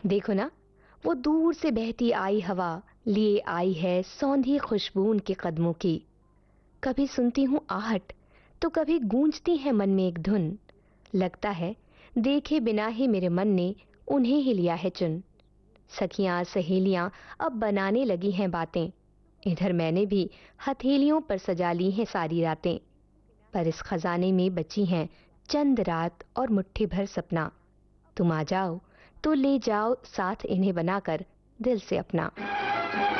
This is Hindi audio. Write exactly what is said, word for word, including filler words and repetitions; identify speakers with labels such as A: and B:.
A: देखो ना, वो दूर से बहती आई हवा लिए आई है सौंधी खुशबू उनके कदमों की। कभी सुनती हूँ आहट, तो कभी गूंजती है मन में एक धुन। लगता है देखे बिना ही मेरे मन ने उन्हें ही लिया है चुन। सखियां सहेलियां अब बनाने लगी हैं बातें। इधर मैंने भी हथेलियों पर सजा ली हैं सारी रातें। पर इस खजाने में बची हैं चंद रात और मुट्ठी भर सपना। तुम आ जाओ तो ले जाओ साथ इन्हें बनाकर दिल से अपना।